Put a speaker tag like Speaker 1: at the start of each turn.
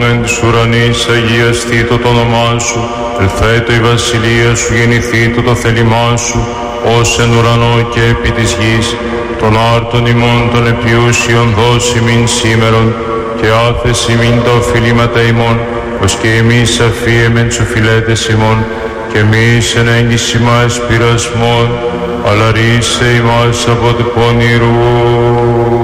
Speaker 1: Εν της ουρανής αγιαστήτω το όνομά σου, ελθέτω η βασιλεία σου, γεννηθήτω το θέλημά σου, ως εν ουρανό και επί της γης. Των άρτων ημών των επιούσιων δώσει μην σήμερον, και άφεση μην τα οφειλήματα ημών, ως και εμείς αφίεμεν τους οφειλέτες ημών, και εμείς εν έγγυση μας πειρασμών, αλλά ρίσε ημάς από του πονηρού.